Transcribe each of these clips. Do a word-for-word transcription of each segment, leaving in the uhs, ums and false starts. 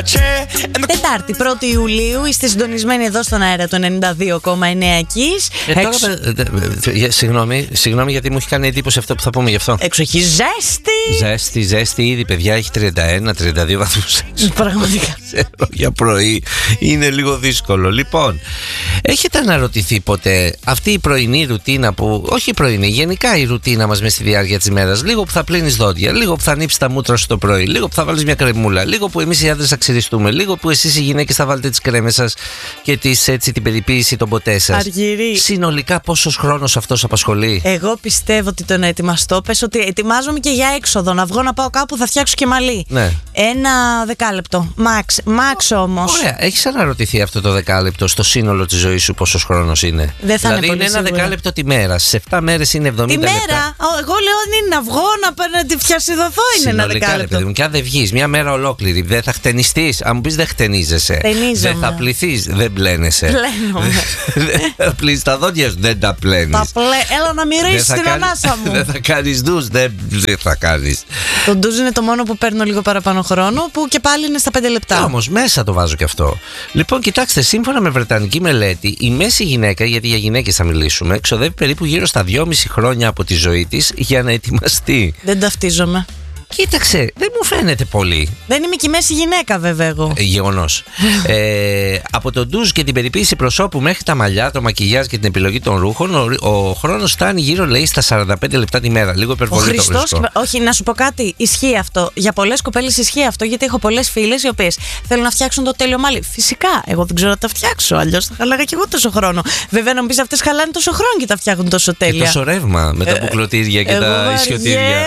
Τετάρτη, πρώτη Ιουλίου, είστε συντονισμένοι εδώ στον αέρα του ενενήντα δύο κόμμα εννέα Kiss. Ε, τώρα, Εξ... ε, ε, συγγνώμη, συγγνώμη γιατί μου έχει κάνει εντύπωση αυτό που θα πούμε γι' αυτό. Έξω έχει ζέστη. Ζέστη, ζέστη ήδη, παιδιά, έχει τριάντα ένα τριάντα δύο βαθμούς. Πραγματικά. Για πρωί είναι λίγο δύσκολο. Λοιπόν, έχετε αναρωτηθεί ποτέ αυτή η πρωινή ρουτίνα που, όχι η πρωινή, γενικά η ρουτίνα μας μες στη διάρκεια της μέρας, λίγο που θα πλύνεις δόντια, λίγο που θα ανοίξεις τα μούτρα σου το πρωί, λίγο που θα βάλεις μια κρεμούλα, λίγο που εμείς οι άντρες θα ξυριστούμε, λίγο που εσείς οι γυναίκες θα βάλετε τις κρέμες σας και τις, έτσι, την περιποίηση των ποτέ σας. Αργυρί. Συνολικά πόσος χρόνος αυτός απασχολεί? Εγώ πιστεύω ότι το να ετοιμαστώ, πες ότι ετοιμάζομαι και για έξοδο, να βγω να πάω κάπου, θα φτιάξω και μαλλί. Ναι. Ένα δεκάλεπτο. Μαξ, μαξ όμως. Ωραία. Έχεις αναρωτηθεί αυτό το δεκάλεπτο στο σύνολο της ζωής σου πόσος χρόνος είναι? Δεν θα δηλαδή είναι, είναι πολύ ένα σίγουρα. δεκάλεπτο τη μέρα. Σε επτά μέρες είναι εβδομήντα τη λεπτά. μέρα. Εγώ λέω είναι να βγω, να, να τη φτιασιδωθώ, είναι συνολικά, ένα δεκάλεπτο. ρε παιδί μου, και αν δεν βγεις μια μέρα ολόκληρη, δεν θα χτενιστείς? Αν μου πεις δεν χτενίζεσαι, δεν θα πληθείς, δεν πλένεσαι. Πλένομαι. Δεν θα πλύνεις τα δόντια σου, δεν τα πλένεις. Τα πλέ... Έλα να μυρίσεις την κάνεις... ανάσα μου. Δεν θα κάνεις ντουζ, δεν θα κάνεις. Το ντουζ είναι το μόνο που παίρνω λίγο παραπάνω χρόνο, που και πάλι είναι στα πέντε λεπτά. Όμως μέσα το βάζω και αυτό. Λοιπόν, κοιτάξτε, σύμφωνα με βρετανική μελέτη, η μέση γυναίκα, γιατί για γυναίκες θα μιλήσουμε, ξοδεύει περίπου γύρω στα δυόμιση χρόνια από τη ζωή της για να ετοιμαστεί. Δεν ταυτίζομαι. Κοίταξε, δεν μου φαίνεται πολύ. Δεν είμαι και η μέση γυναίκα, βέβαια εγώ. Ε, γεγονός. ε, από το ντουζ και την περιποίηση προσώπου μέχρι τα μαλλιά, το μακιγιάζ και την επιλογή των ρούχων, ο, ο χρόνος φτάνει γύρω, λέει, στα σαράντα πέντε λεπτά τη μέρα. Λίγο υπερβολή. Ο Χριστός, το βρίσκω. Όχι, να σου πω κάτι. Ισχύει αυτό. Για πολλές κοπέλες ισχύει αυτό, γιατί έχω πολλές φίλες οι οποίες θέλουν να φτιάξουν το τέλειο μαλλί. Φυσικά, εγώ δεν ξέρω να τα φτιάξω. Αλλιώς θα χαλάγα και εγώ τόσο χρόνο. Βέβαια, να μου πεις αυτές χαλάνε τόσο χρόνο και τα φτιάχνουν τόσο τέλεια. Και τόσο ρεύμα με τα μπουκλωτήρια και εγώ τα ισιωτήρια.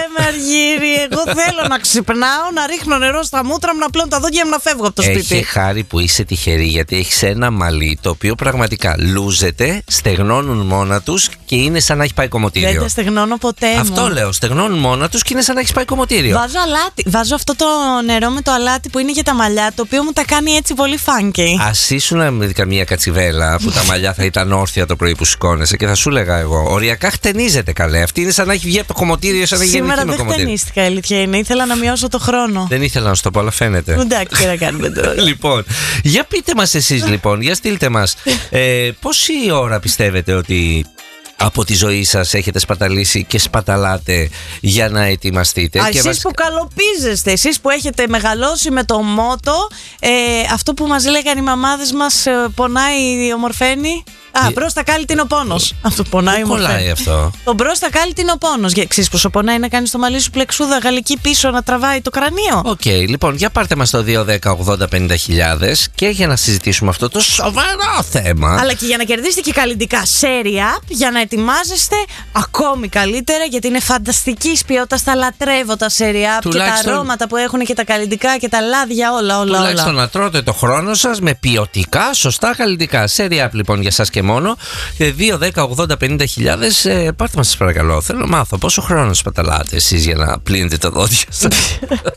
Εγώ θέλω να ξυπνάω, να ρίχνω νερό στα μούτρα μου, να πλένω τα δόντια μου, να φεύγω από το σπίτι. Έχει χάρη που είσαι τυχερή, γιατί έχεις ένα μαλλί το οποίο πραγματικά λούζεται, στεγνώνουν μόνα τους και είναι σαν να έχει πάει κομμωτήριο. Δεν τα στεγνώνω ποτέ. Αυτό μου. λέω. Στεγνώνουν μόνα τους και είναι σαν να έχει πάει κομμωτήριο. Βάζω αλάτι. Βάζω αυτό το νερό με το αλάτι που είναι για τα μαλλιά, το οποίο μου τα κάνει έτσι πολύ funky. Ας ήσουν με καμία κατσιβέλα που τα μαλλιά θα ήταν όρθια το πρωί που σηκώνεσαι και θα σου έλεγα εγώ. Οριακά χτενίζεται, καλέ. Αυτή είναι σαν να έχει βγει από το κομμωτήριο, σαν να έχει γεννηθεί με κομμωτήριο. Σήμερα δεν χτενίστηκα, αλήθεια είναι. Ήθελα να μειώσω το χρόνο. Δεν ήθελα να σου το πω, αλλά φαίνεται. Εντάξει, τι να κάνουμε τώρα. Λοιπόν, για πείτε μας εσείς, λοιπόν, για στείλτε μας. Ε, πόση ώρα πιστεύετε ότι από τη ζωή σας έχετε σπαταλήσει και σπαταλάτε για να ετοιμαστείτε? Α, και εσείς βασικά... που καλοπίζεστε, εσείς που έχετε μεγαλώσει με το μότο, ε, αυτό που μας λέγανε οι μαμάδες μας, ε, πονάει, ομορφαίνει. Α, μπρος τα κάλλη είναι ο πόνος. Αυτό πονάει, ομορφαίνει. Κολλάει αυτό. Το μπρος τα κάλλη είναι ο πόνος. Ξέρεις πόσο πονάει να κάνεις το μαλλί σου πλεξούδα γαλλική πίσω, να τραβάει το κρανίο. Οκ, okay, λοιπόν, για πάρτε μας το δύο δέκα ογδόντα πενήντα χιλιάδες και για να συζητήσουμε αυτό το σοβαρό θέμα. Αλλά και για να κερδίσετε και καλλιτικά serie up, για να ετοιμάζεστε ακόμη καλύτερα, γιατί είναι φανταστική ποιότητα. Τα λατρεύω τα serie up τουλάχιστον... και τα αρώματα που έχουν και τα καλλιτικά και τα λάδια, όλα, όλα. Τουλάχιστον όλα. να τρώτε το χρόνο σας με ποιοτικά, σωστά καλλιτικά. Serie up, λοιπόν, για σας και μόνο. δύο δέκα ογδόντα πενήντα χιλιάδες, ε, πάρτε μας σας παρακαλώ. Θέλω να μάθω πόσο χρόνο σπαταλάτε εσείς για να πλύνετε τα δόντια σας.